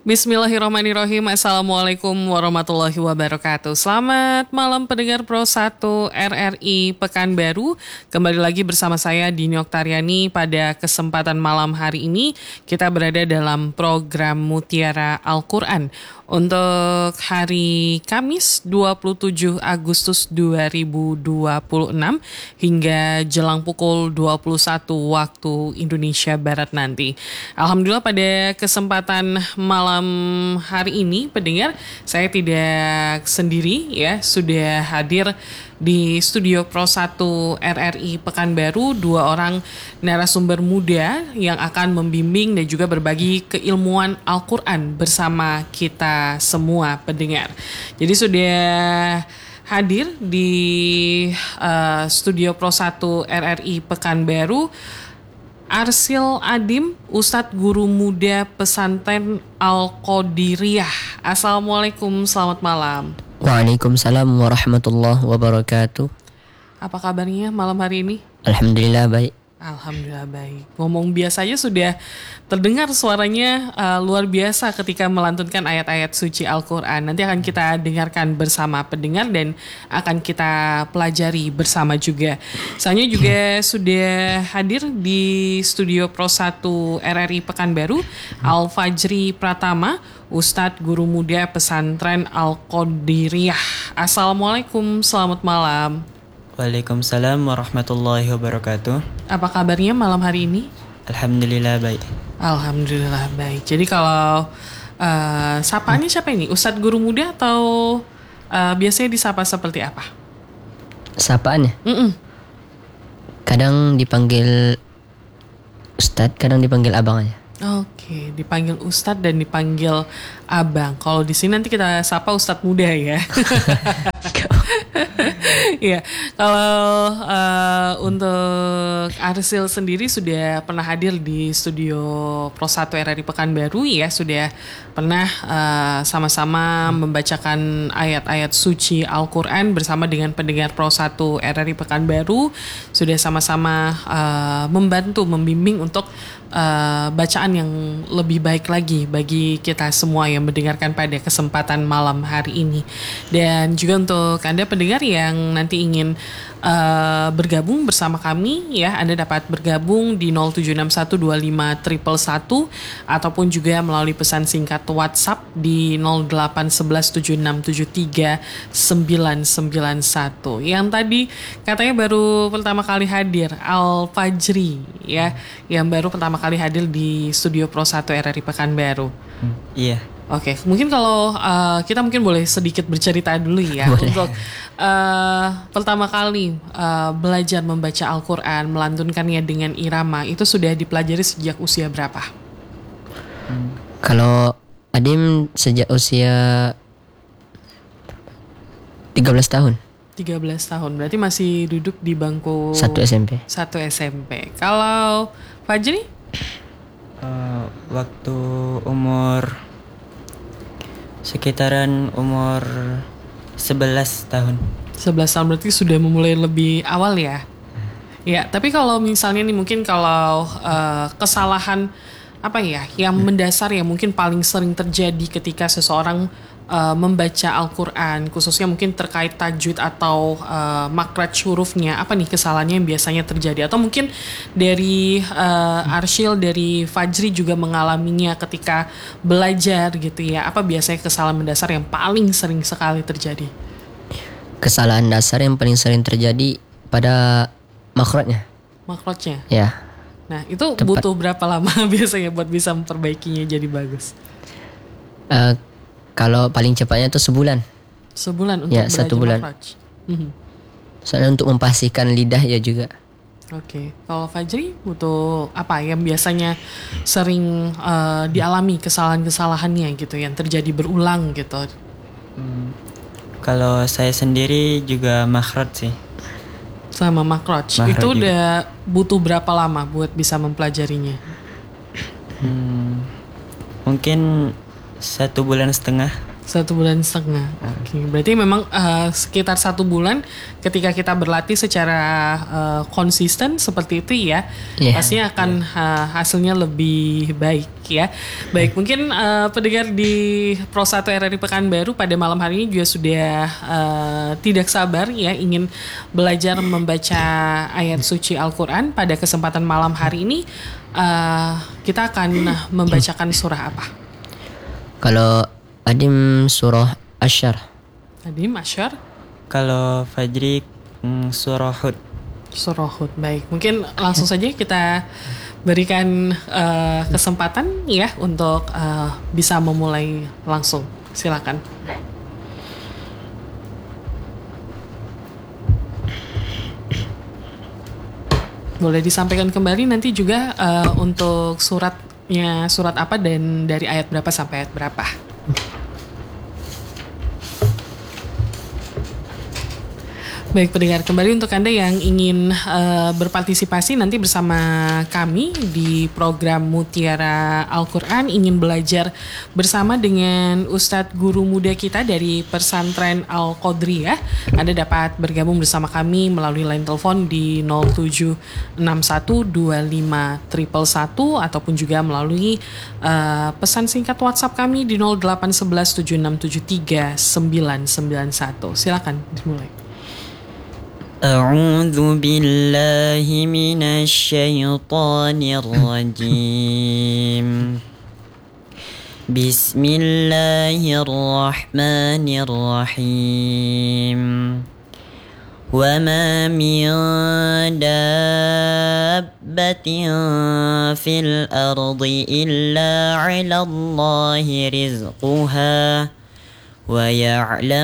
Bismillahirrahmanirrahim. Assalamualaikum warahmatullahi wabarakatuh. Selamat malam pendengar Pro 1 RRI Pekanbaru. Kembali lagi bersama saya Dini Oktariani. Pada kesempatan malam hari ini kita berada dalam program Mutiara Al-Quran. Untuk hari Kamis 27 Agustus 2026 hingga jelang pukul 21 waktu Indonesia Barat nanti. Alhamdulillah pada kesempatan malam hari ini pendengar saya tidak sendiri ya, sudah hadir di studio Pro 1 RRI Pekanbaru 2 orang narasumber muda yang akan membimbing dan juga berbagi keilmuan Al-Quran bersama kita semua pendengar. Jadi sudah hadir di studio Pro 1 RRI Pekanbaru Arsil Adim, Ustadz Guru Muda Pesantren Al-Qadiriyah. Assalamualaikum, selamat malam. Waalaikumsalam warahmatullahi wabarakatuh. Apa kabarnya malam hari ini? Alhamdulillah baik. Alhamdulillah baik. Ngomong biasa aja sudah terdengar suaranya luar biasa ketika melantunkan ayat-ayat suci Al-Quran. Nanti akan kita dengarkan bersama pendengar dan akan kita pelajari bersama juga. Saya juga sudah hadir di studio Pro 1 RRI Pekanbaru, Al-Fajri Pratama, Ustadz Guru Muda Pesantren Al-Qadiriyah. Assalamualaikum, selamat malam. Waalaikumsalam warahmatullahi wabarakatuh. Apa kabarnya malam hari ini? Alhamdulillah baik. Alhamdulillah baik. Jadi kalau sapaannya siapa ini? Ustadz Guru Muda atau biasanya disapa seperti apa? Sapaannya? Kadang dipanggil Ustadz, kadang dipanggil abang aja. Oke, dipanggil Ustadz dan dipanggil abang. Kalau di sini nanti kita sapa Ustadz Muda ya. Iya, kalau untuk Arsil sendiri sudah pernah hadir di studio Pro 1 RRI Pekanbaru ya, sudah pernah sama-sama membacakan ayat-ayat suci Al-Quran bersama dengan pendengar Pro 1 RRI Pekanbaru, sudah sama-sama membantu, membimbing untuk bacaan yang lebih baik lagi bagi kita semua yang mendengarkan pada kesempatan malam hari ini. Dan juga untuk Anda pendengar yang nanti ingin bergabung bersama kami ya, Anda dapat bergabung di 0761251111 ataupun juga melalui pesan singkat WhatsApp di 081176739991. Yang tadi katanya baru pertama kali hadir Al-Fajri ya, yang baru pertama kali hadir di studio Pro 1 RRI Pekanbaru. Iya. Oke, mungkin kalau kita mungkin boleh sedikit bercerita dulu ya. Boleh. Untuk pertama kali belajar membaca Al-Quran, melantunkannya dengan irama, itu sudah dipelajari sejak usia berapa? Kalau Adim sejak usia 13 tahun. 13 tahun, berarti masih duduk di bangku 1 SMP. 1 SMP. Kalau Fajri? Waktu umur sekitaran umur 11 tahun. 11 tahun berarti sudah memulai lebih awal ya? Ya, tapi kalau misalnya nih mungkin kalau kesalahan apa ya yang mendasar yang mungkin paling sering terjadi ketika seseorang membaca Al-Quran, khususnya mungkin terkait tajwid atau makhraj hurufnya, apa nih kesalahannya yang biasanya terjadi? Atau mungkin dari Arsyil, dari Fajri juga mengalaminya ketika belajar gitu ya, apa biasanya kesalahan mendasar yang paling sering sekali terjadi? Kesalahan dasar yang paling sering terjadi pada makhrajnya. Makhrajnya? Ya. Nah itu Tepat. butuh berapa lama biasanya buat bisa memperbaikinya jadi bagus? Kalau paling cepatnya itu sebulan. Sebulan untuk Ya, belajar 1 bulan. makhraj? Mhm. Soalnya untuk mempastikan lidah ya juga. Oke, kalau Fajri butuh apa yang biasanya sering dialami kesalahan-kesalahannya gitu yang terjadi berulang gitu? Kalau saya sendiri juga makhraj sih. Sama makhraj, Makhraj itu juga. udah butuh berapa lama buat bisa mempelajarinya? Mungkin 1,5 bulan. 1,5 bulan. Oke, berarti memang sekitar 1 bulan ketika kita berlatih secara konsisten seperti itu ya, Iya. pastinya akan hasilnya lebih baik ya. Baik, mungkin pendengar di Pro 1 RRI Pekanbaru pada malam hari ini juga sudah tidak sabar ya ingin belajar membaca ayat suci Al-Quran. Pada kesempatan malam hari ini kita akan membacakan surah apa? Kalau Adim surah Asyar. Tadi Masyar, Kalau Fajri surah Hud. surah Hud. Baik, mungkin langsung saja kita berikan kesempatan ya untuk bisa memulai langsung. Silakan. Boleh disampaikan kembali nanti juga untuk suratnya surat apa dan dari ayat berapa sampai ayat berapa. Baik pendengar, kembali untuk Anda yang ingin berpartisipasi nanti bersama kami di program Mutiara Al-Quran, ingin belajar bersama dengan Ustadz Guru Muda kita dari Pesantren Al-Qodriyah, Anda dapat bergabung bersama kami melalui line telepon di 0761251111 ataupun juga melalui pesan singkat WhatsApp kami di 081176739991. Silakan dimulai. أعوذ بالله من الشيطان الرجيم بسم الله الرحمن الرحيم وما من دابة في الأرض إلا على الله رزقها ويعلم